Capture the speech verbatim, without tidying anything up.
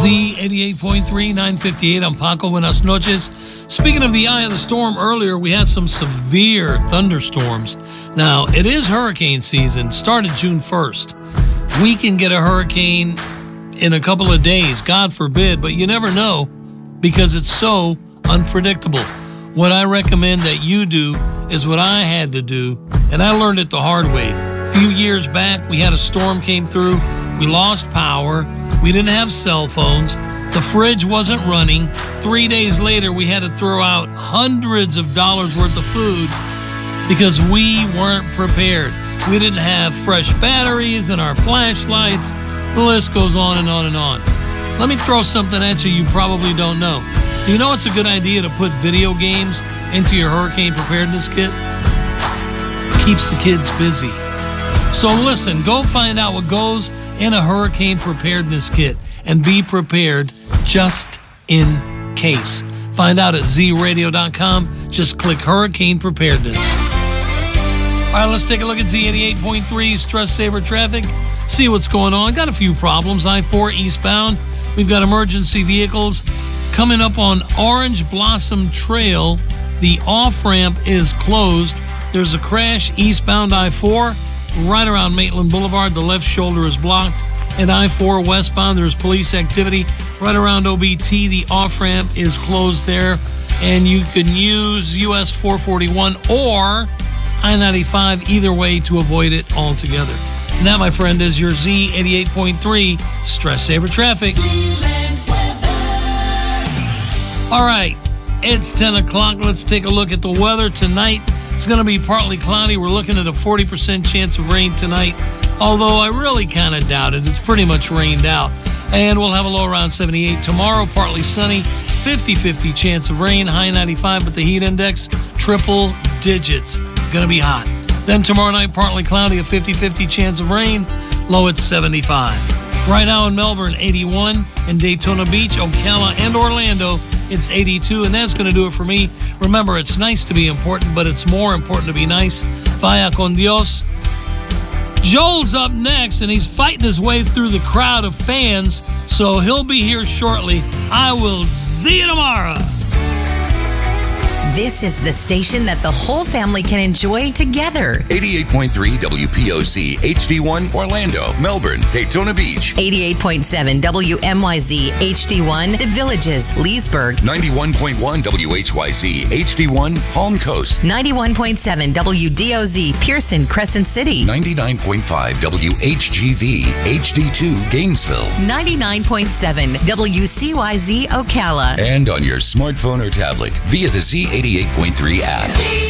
Z eighty-eight point three, nine fifty-eight. I'm Paco. Buenas noches. Speaking of the eye of the storm, earlier we had some severe thunderstorms. Now, it is hurricane season. Started June first. We can get a hurricane in a couple of days, God forbid, but you never know because it's so unpredictable. What I recommend that you do is what I had to do, and I learned it the hard way. A few years back, we had a storm came through. We lost power. We didn't have cell phones. The fridge wasn't running. Three days later, we had to throw out hundreds of dollars worth of food because we weren't prepared. We didn't have fresh batteries in our flashlights. The list goes on and on and on. Let me throw something at you you probably don't know. Do you know it's a good idea to put video games into your hurricane preparedness kit? Keeps the kids busy. So listen, go find out what goes in a hurricane preparedness kit and be prepared just in case. Find out at z radio dot com. Just click hurricane preparedness. All right, let's take a look at Z eighty-eight point three Stress Saver Traffic. See what's going on. Got a few problems. I four eastbound. We've got emergency vehicles coming up on Orange Blossom Trail. The off-ramp is closed. There's a crash eastbound I four. Right around Maitland Boulevard, the left shoulder is blocked. And I four westbound, there's police activity. Right around O B T, the off-ramp is closed there. And you can use U S four forty-one or I ninety-five, either way, to avoid it altogether. And that, my friend, is your Z eighty-eight point three Stress Saver Traffic. All right, it's ten o'clock. Let's take a look at the weather tonight. It's going to be partly cloudy. We're looking at a forty percent chance of rain tonight, although I really kind of doubt it. It's pretty much rained out. And we'll have a low around seventy-eight. Tomorrow, partly sunny, fifty fifty chance of rain, high ninety-five, but the heat index, triple digits. Going to be hot. Then tomorrow night, partly cloudy, a fifty fifty chance of rain, low at seventy-five. Right now in Melbourne, eighty-one. In Daytona Beach, Ocala, and Orlando, it's eighty-two, and that's going to do it for me. Remember, it's nice to be important, but it's more important to be nice. Vaya con Dios. Joel's up next, and he's fighting his way through the crowd of fans, so he'll be here shortly. I will see you tomorrow. This is the station that the whole family can enjoy together. eighty-eight point three W P O C H D one Orlando, Melbourne, Daytona Beach. eighty-eight point seven W M Y Z H D one The Villages, Leesburg. ninety-one point one W H Y Z H D one Palm Coast. ninety-one point seven W D O Z Pearson, Crescent City. ninety-nine point five W H G V H D two Gainesville. ninety-nine point seven W C Y Z Ocala. And on your smartphone or tablet via the Z eighty-eight point three app.